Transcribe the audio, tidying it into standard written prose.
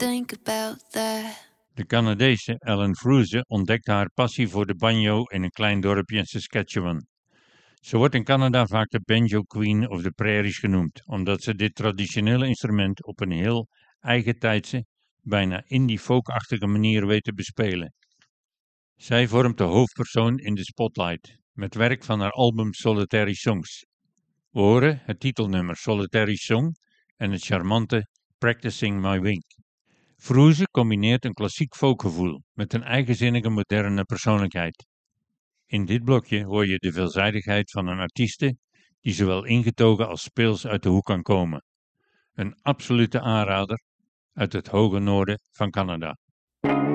think about that. De Canadese Ellen Froese ontdekte haar passie voor de banjo in een klein dorpje in Saskatchewan. Ze wordt in Canada vaak de Banjo Queen of de Prairies genoemd, omdat ze dit traditionele instrument op een heel eigentijdse, bijna indie-folkachtige manier weet te bespelen. Zij vormt de hoofdpersoon in de spotlight, met werk van haar album Solitary Songs. We horen het titelnummer Solitary Song en het charmante Practicing My Wing. Froese combineert een klassiek folkgevoel met een eigenzinnige moderne persoonlijkheid. In dit blokje hoor je de veelzijdigheid van een artieste die zowel ingetogen als speels uit de hoek kan komen. Een absolute aanrader uit het hoge noorden van Canada.